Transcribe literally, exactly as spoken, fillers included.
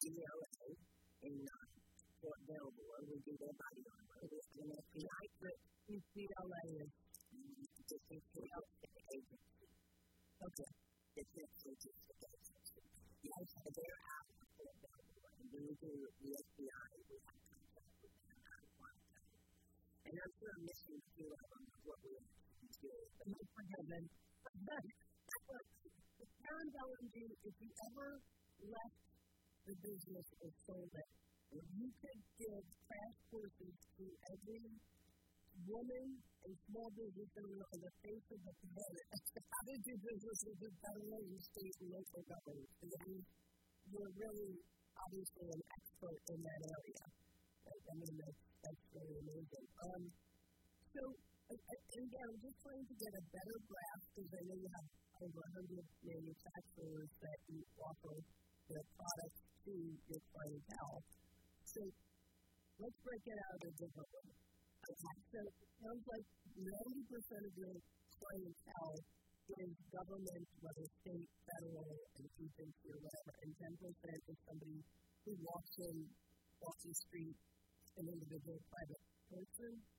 D L A in uh, Fort Belvoir. We do their body armor. We have an F B I, but D L A is District Logistic Agency. okay. District Logistic Agency. Yes, they're out of Fort Belvoir. And we do the F B I. We have contact with them out of Washington. And I'm sure I'm missing a few of them of what we actually do. But no forgiven. Karen Bellinger, if you ever left the business or sold it, if you could give crash courses to every woman and small business owner on the face of the planet how to do business with the federal and state and local government. And then you're really obviously an expert in that area. Like, I mean, that's, that's really amazing. Um, so, and again, I'm just trying to get a better grasp because I know you have over one hundred manufacturers that you offer their products to your clientele. So, let's break it out a different way. Okay, so it sounds like ninety percent of your clientele is government, whether state, federal, and agency or whatever, and ten percent is somebody who walks in, walks the street, an individual private person.